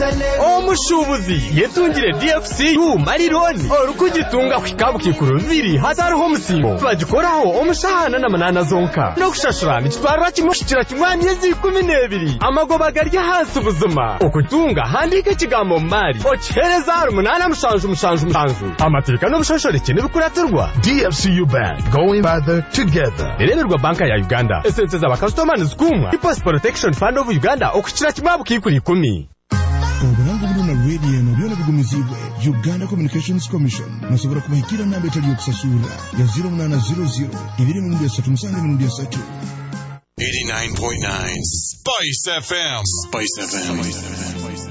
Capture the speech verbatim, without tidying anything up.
omushubuzi yetungire D F C U marironi orukugitunga kwikabu kikuru biri hatariho musimbo bagikoraho omushahana na manana zonka no kushashura nitwarwa kimushikira kimwani yezi kumi n'ebiri amagoba garya hasi ubuzima okutunga handike kigambo mari ochereza umunana mushanju mushanju mushanju amateka no mushashoreke n'ibikuraturwa. D F C U Bank, going further together. Ereberwa banka ya Uganda essence za bakastomani zikumwa Deposit Protection Fund of Uganda okukira kimwabo kikuri kumi. Obulango buluna radio no byona bigumizibwe Uganda Communications Commission musobora kubahikira namba etali yokusasura ya zero nine zero zero ibiri mu ndesatu musanga mu ndesatu. eighty-nine point nine Spice F M. Spice F M.